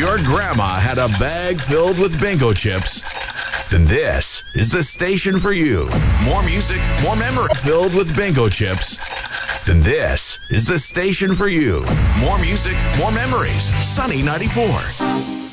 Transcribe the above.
your grandma had a bag filled with bingo chips, then this is the station for you. More music, more memory filled with bingo chips, then this is the station for you. More music, more memories. Sunny 94.